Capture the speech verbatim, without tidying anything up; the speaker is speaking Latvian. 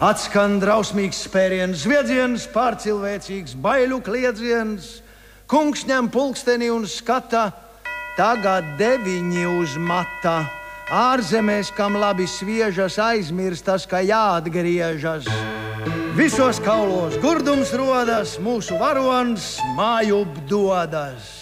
Atskan drausmīgs spēriens, zviedziens, pārcilvēcīgs, baiļu kliedziens. Kungs ņem pulksteni un skata, tagad deviņi uz mata. Ārzemēs, kam labi sviežas, aizmirstas, ka jāatgriežas. Visos kaulos gurdums rodas, mūsu varonis mājub dodas.